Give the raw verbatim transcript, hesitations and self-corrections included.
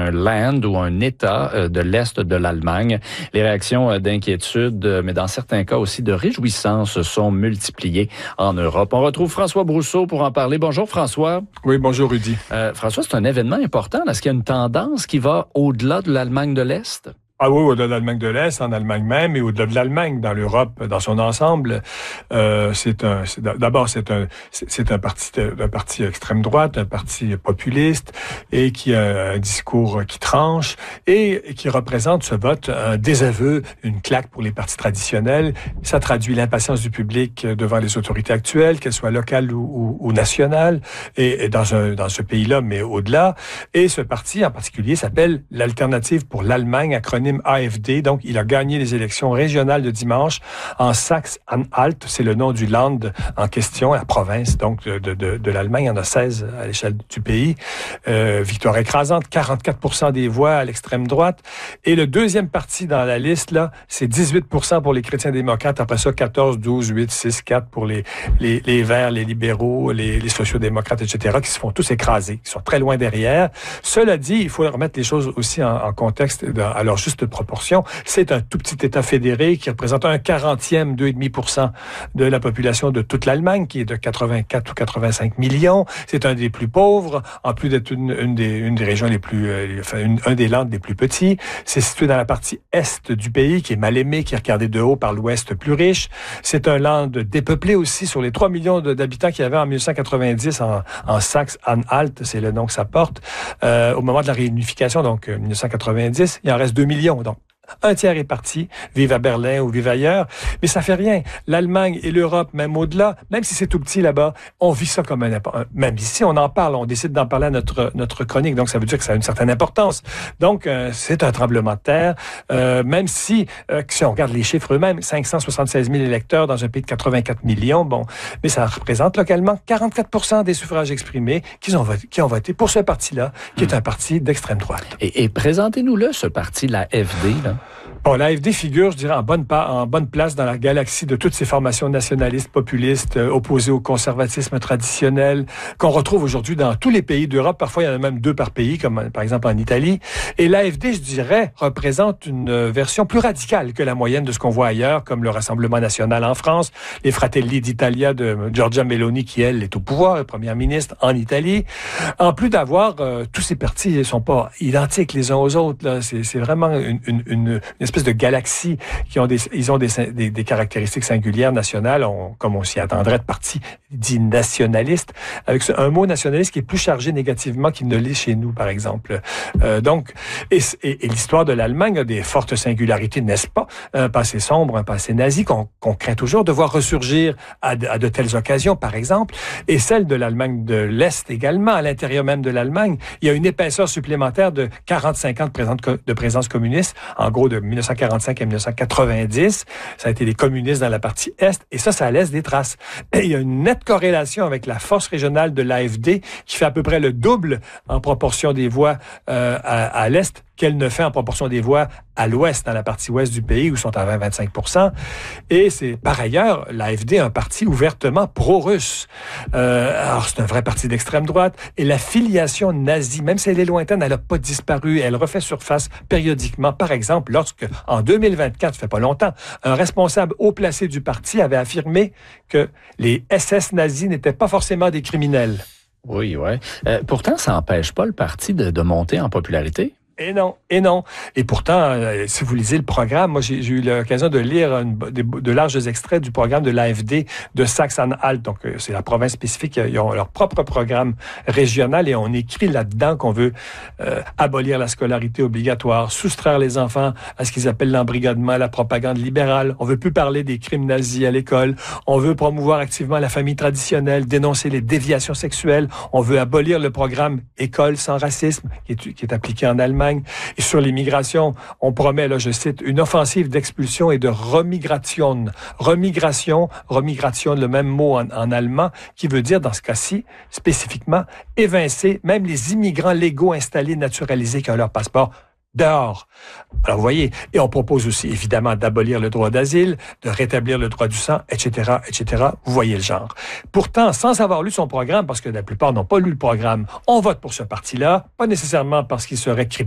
un land ou un État euh, de l'Est de l'Allemagne. Les réactions euh, d'inquiétude, euh, mais dans certains cas aussi de réjouissance, sont multipliées en Europe. On retrouve François Brousseau pour en parler. Bonjour François. Oui, bonjour Rudy. Euh, François, c'est un événement important. Est-ce qu'il y a une tendance qui va au-delà de l'Allemagne de l'Est? Ah oui, au-delà de l'Allemagne de l'Est, en Allemagne même, et au-delà de l'Allemagne, dans l'Europe, dans son ensemble, euh, c'est un, c'est, d'abord c'est un, c'est, c'est un parti, un parti extrême droite, un parti populiste, et qui a un discours qui tranche et qui représente ce vote un désaveu, une claque pour les partis traditionnels. Ça traduit l'impatience du public devant les autorités actuelles, qu'elles soient locales ou, ou, ou nationales, et, et dans un, dans ce pays-là, mais au-delà. Et ce parti en particulier s'appelle l'Alternative pour l'Allemagne, acronyme A F D. Donc, il a gagné les élections régionales de dimanche en Saxe-Anhalt. C'est le nom du land en question, la province donc de, de, de, de l'Allemagne. Il y en a seize à l'échelle du pays. Euh, victoire écrasante, quarante-quatre pour cent des voix à l'extrême droite. Et le deuxième parti dans la liste, là, c'est dix-huit pour cent pour les chrétiens démocrates. Après ça, quatorze, douze, huit, six, quatre pour les, les, les Verts, les libéraux, les, les sociaux-démocrates, et cetera, qui se font tous écraser, qui sont très loin derrière. Cela dit, il faut remettre les choses aussi en, en contexte, dans, à leur juste proportion. C'est un tout petit État fédéré qui représente un quarantième, deux virgule cinq pour cent de la population de toute l'Allemagne, qui est de quatre-vingt-quatre ou quatre-vingt-cinq millions. C'est un des plus pauvres, en plus d'être une, une, des, une des régions les plus, euh, enfin, une, un des lands les plus petits. C'est situé dans la partie est du pays, qui est mal aimé, qui est regardé de haut par l'ouest plus riche. C'est un land dépeuplé aussi, sur les trois millions d'habitants qu'il y avait en dix-neuf cent quatre-vingt-dix en, en Saxe-Anhalt, c'est le nom que ça porte. Euh, au moment de la réunification, donc dix-neuf cent quatre-vingt-dix, il en reste deux millions. Donc, un tiers est parti, vive à Berlin ou vive ailleurs, mais ça fait rien. L'Allemagne et l'Europe, même au-delà, même si c'est tout petit là-bas, on vit ça comme un... Même ici, on en parle, on décide d'en parler à notre, notre chronique, donc ça veut dire que ça a une certaine importance. Donc, euh, c'est un tremblement de terre, euh, même si, euh, si on regarde les chiffres eux-mêmes, cinq cent soixante-seize mille électeurs dans un pays de quatre-vingt-quatre millions, bon, mais ça représente localement quarante-quatre pour cent des suffrages exprimés qui ont voté, qui ont voté pour ce parti-là, qui est un parti d'extrême droite. Et, et présentez-nous-le, ce parti, la F D, là. Bon, l'A F D figure, je dirais, en bonne, pa- en bonne place dans la galaxie de toutes ces formations nationalistes, populistes, euh, opposées au conservatisme traditionnel, qu'on retrouve aujourd'hui dans tous les pays d'Europe. Parfois, il y en a même deux par pays, comme par exemple en Italie. Et l'A F D, je dirais, représente une euh, version plus radicale que la moyenne de ce qu'on voit ailleurs, comme le Rassemblement national en France, les Fratelli d'Italia de Giorgia Meloni, qui, elle, est au pouvoir, première ministre en Italie. En plus d'avoir, euh, tous ces partis ne sont pas identiques les uns aux autres. Là. C'est, c'est vraiment une, une, une, une espèce de galaxie qui ont des, ils ont des, des, des caractéristiques singulières nationales, on, comme on s'y attendrait de partis dits nationalistes, avec ce, un mot nationaliste qui est plus chargé négativement qu'il ne l'est chez nous, par exemple. Euh, donc, et, et, et l'histoire de l'Allemagne a des fortes singularités, n'est-ce pas? Un passé sombre, un passé nazi qu'on, qu'on craint toujours de voir ressurgir à de, à de telles occasions, par exemple, et celle de l'Allemagne de l'Est également, à l'intérieur même de l'Allemagne. Il y a une épaisseur supplémentaire de quarante-cinq ans de présence, de présence communiste, en gros de dix-neuf cent quarante-cinq à dix-neuf cent quatre-vingt-dix. Ça a été les communistes dans la partie Est, et ça, ça laisse des traces. Et il y a une nette corrélation avec la force régionale de l'A F D, qui fait à peu près le double en proportion des voix euh, à, à l'Est qu'elle ne fait en proportion des voix à l'ouest, dans la partie ouest du pays, où sont à vingt à vingt-cinq pour cent. Et c'est, par ailleurs, l'A F D, un parti ouvertement pro-russe. Euh, alors, c'est un vrai parti d'extrême droite. Et la filiation nazie, même si elle est lointaine, elle n'a pas disparu. Elle refait surface périodiquement. Par exemple, lorsque, en deux mille vingt-quatre, ça fait pas longtemps, un responsable haut placé du parti avait affirmé que les S S nazis n'étaient pas forcément des criminels. Oui, oui. Euh, pourtant, ça n'empêche pas le parti de, de monter en popularité. Et non, et non. Et pourtant, euh, si vous lisez le programme, moi j'ai, j'ai eu l'occasion de lire une, de, de larges extraits du programme de l'A F D de Saxe-Anhalt. Donc, euh, c'est la province spécifique. Ils ont leur propre programme régional et on écrit là-dedans qu'on veut euh, abolir la scolarité obligatoire, soustraire les enfants à ce qu'ils appellent l'embrigadement, la propagande libérale. On veut plus parler des crimes nazis à l'école. On veut promouvoir activement la famille traditionnelle, dénoncer les déviations sexuelles. On veut abolir le programme École sans racisme qui est, qui est appliqué en Allemagne. Et sur l'immigration, on promet, là, je cite, une offensive d'expulsion et de remigration. Remigration, remigration, le même mot en, en allemand, qui veut dire, dans ce cas-ci, spécifiquement, évincer même les immigrants légaux installés, naturalisés qui ont leur passeport dehors. Alors, vous voyez, et on propose aussi, évidemment, d'abolir le droit d'asile, de rétablir le droit du sang, et cetera, et cetera. Vous voyez le genre. Pourtant, sans avoir lu son programme, parce que la plupart n'ont pas lu le programme, on vote pour ce parti-là, pas nécessairement parce qu'il serait